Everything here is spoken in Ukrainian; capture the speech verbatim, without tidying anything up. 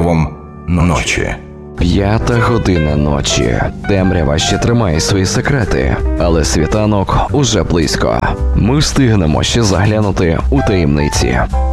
покровом ночі. П'ята година ночі. Темрява ще тримає свої секрети, але світанок уже близько. Ми встигнемо ще заглянути у таємниці.